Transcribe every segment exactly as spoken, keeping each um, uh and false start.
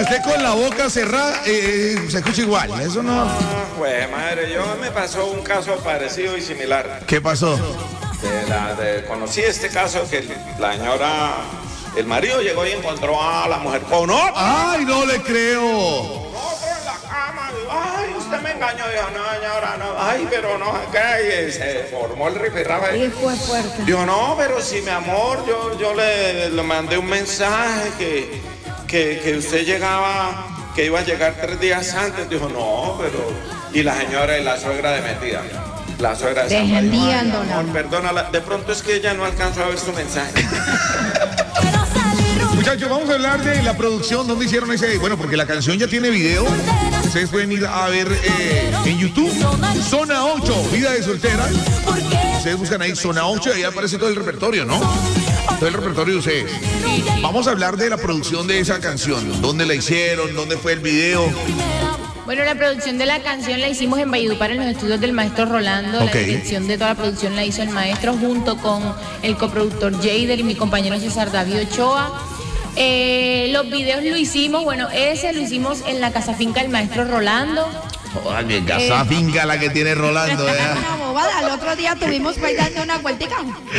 usted con la boca cerrada eh, se escucha igual, eso no... Pues madre, yo me pasó un caso parecido y similar. ¿Qué pasó? De la, de, conocí este caso que la señora, el marido llegó y encontró a la mujer con otro. ¡Ay, no le creo! Con otro en la cama. Digo, ay, usted me engañó. Dijo, no, señora, no. Ay, pero no, ¿qué? Y se formó el rifirrafe. Y fue fuerte. Digo, no, pero si mi amor, yo, yo le, le mandé un mensaje que, que, que usted llegaba, que iba a llegar tres días antes. Dijo, no, pero... Y la señora y la suegra de metida. La suegra de Defendiendo, amor, perdónala. De pronto es que ella no alcanzó a ver su mensaje. Muchachos, vamos a hablar de la producción, dónde hicieron ese... Bueno, porque la canción ya tiene video. Ustedes pueden ir a ver eh, en YouTube. Zona ocho, Vida de Soltera. Ustedes buscan ahí Zona ocho y ahí aparece todo el repertorio, ¿no? Todo el repertorio de ustedes. Vamos a hablar de la producción de esa canción. ¿Dónde la hicieron? ¿Dónde fue el video? Bueno, la producción de la canción la hicimos en Valledupar, en los estudios del maestro Rolando. Ok. La dirección de toda la producción la hizo el maestro junto con el coproductor Jader y mi compañero César David Ochoa. Eh, los videos lo hicimos, bueno, ese lo hicimos en la casa finca del maestro Rolando. Joder, bien, casa finca la que tiene Rolando. ¿eh? Una bobada, el otro día tuvimos para ir dando una vueltica.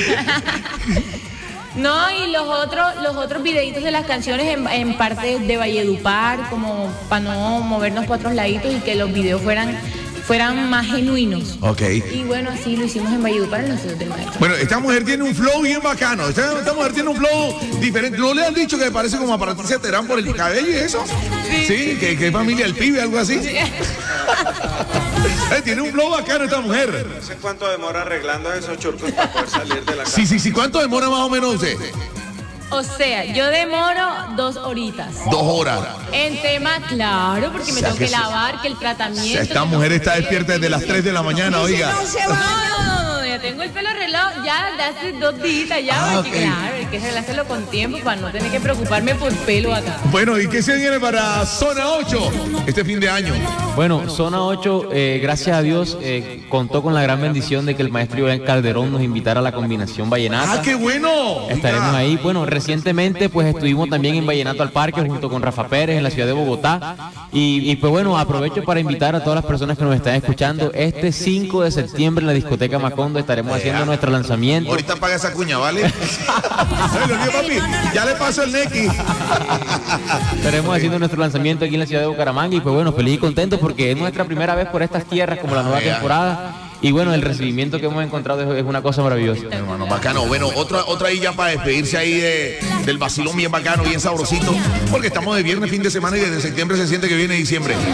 No, y los otros, los otros videitos de las canciones en, en parte de Valledupar, como para no movernos para otros laditos y que los videos fueran, fueran más genuinos. Ok. Y bueno, así lo hicimos en Valledupar, en los estudios del maestro. Bueno, esta mujer tiene un flow bien bacano. Esta, esta mujer tiene un flow diferente. ¿No le han dicho que parece como a Patricia Terán por el cabello y eso? Sí. Sí, que, que es familia del pibe, algo así. Sí. Eh, tiene un flow bacano esta mujer. No sé cuánto demora arreglando esos churcos para poder salir de la casa. Sí, sí, sí. ¿Cuánto demora más o menos usted? O sea, yo demoro dos horitas. Dos horas. En tema, claro, porque me O sea, tengo que que se- lavar, que el O tratamiento. sea, esta que mujer no está sé qué. despierta desde las tres de la mañana, oiga. No se No, va. no, no, no, ya tengo el pelo arreglado ya de hace dos días ya, Ah, porque ok. claro, hay que arreglárselo con tiempo para no tener que preocuparme por pelo acá. Bueno, ¿y qué se viene para Zona ocho este fin de año? Bueno, Zona ocho, eh, gracias a Dios, eh, contó con la gran bendición de que el maestro Iván Calderón nos invitara a la combinación vallenata. ¡Ah, qué bueno! Estaremos Oiga. ahí. Bueno, recientemente pues estuvimos también en Vallenato al Parque junto con Rafa Pérez en la ciudad de Bogotá. Y, y pues bueno, aprovecho para invitar a todas las personas que nos están escuchando. Este cinco de septiembre en la discoteca Macondo estaremos haciendo nuestro lanzamiento. Ahorita paga esa cuña, ¿vale? Ay, lo olvidé, papi. Ya le paso el Neki. Estaremos haciendo nuestro lanzamiento aquí en la ciudad de Bucaramanga y pues bueno, feliz y contento porque es nuestra primera vez por estas tierras como la nueva Vea. temporada y bueno, el recibimiento que hemos encontrado es, es una cosa maravillosa. Hermano, bacano. Bueno, otra, otra ahí ya para despedirse ahí de, del vacilón bien bacano, bien sabrosito, porque estamos de viernes, fin de semana y desde septiembre se siente que viene diciembre.